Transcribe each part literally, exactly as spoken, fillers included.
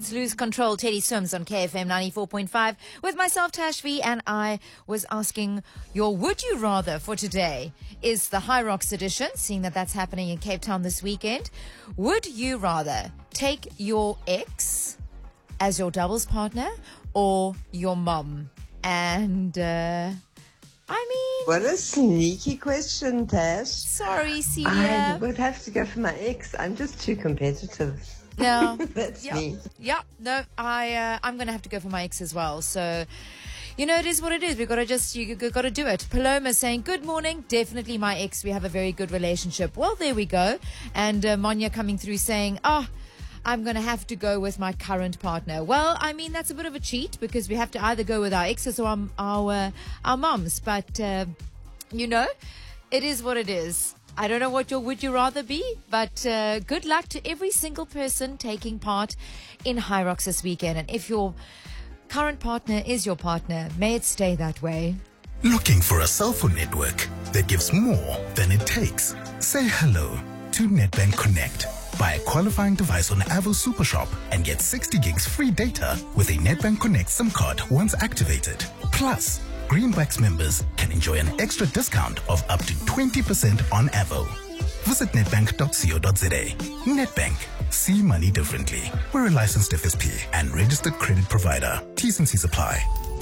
It's Lose Control, Teddy Swims on K F M ninety-four point five with myself, Tashvi, and I was asking your would you rather for today is the High Rocks edition, seeing that that's happening in Cape Town this weekend. Would you rather take your ex as your doubles partner or your mum? And, uh, I mean... What a sneaky question, Tash. Sorry, Celia. I would have to go for my ex. I'm just too competitive. No. That's yeah. me. Yeah, no, I, uh, I'm going to have to go for my ex as well. So, you know, it is what it is. We've got to just, you got to do it. Paloma saying, good morning. Definitely my ex. We have a very good relationship. Well, there we go. And uh, Monya coming through saying, oh, I'm going to have to go with my current partner. Well, I mean, that's a bit of a cheat because we have to either go with our exes or our, our, uh, our mums. But, uh, you know, it is what it is. I don't know what your would you rather be, but uh, good luck to every single person taking part in High Rocks this weekend. And if your current partner is your partner, may it stay that way. Looking for a cell phone network that gives more than it takes? Say hello to Nedbank Connect. Buy a qualifying device on Avo Supershop and get sixty gigs free data with a Nedbank Connect SIM card once activated. Plus, Greenbacks members can enjoy an extra discount of up to twenty percent on Avo. Visit nedbank dot co dot za. Nedbank. See money differently. We're a licensed F S P and registered credit provider. T's and C's apply.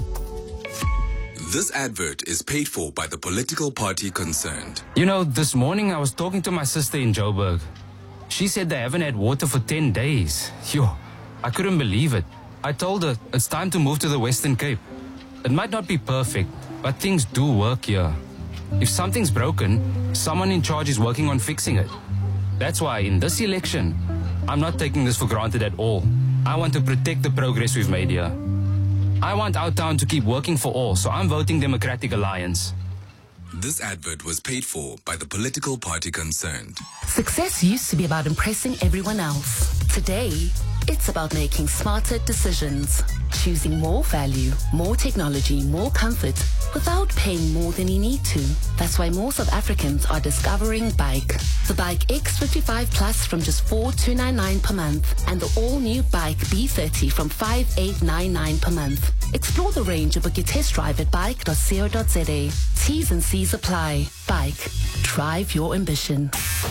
This advert is paid for by the political party concerned. You know, this morning I was talking to my sister in Joburg. She said they haven't had water for ten days. Yo, I couldn't believe it. I told her it's time to move to the Western Cape. It might not be perfect, but things do work here. If something's broken, someone in charge is working on fixing it. That's why in this election, I'm not taking this for granted at all. I want to protect the progress we've made here. I want our town to keep working for all, so I'm voting Democratic Alliance. This advert was paid for by the political party concerned. Success used to be about impressing everyone else. Today, it's about making smarter decisions. Choosing more value, more technology, more comfort, without paying more than you need to. That's why more South Africans are discovering Bike. The Bike X fifty-five Plus from just four thousand two hundred ninety-nine per month and the all-new Bike B thirty from five thousand eight hundred ninety-nine per month. Explore the range and book your test drive at bike dot co dot za. T's and C's apply. Bike. Drive your ambition.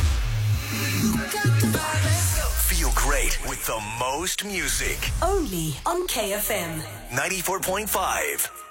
Feel great with the most music. Only on K F M ninety-four point five.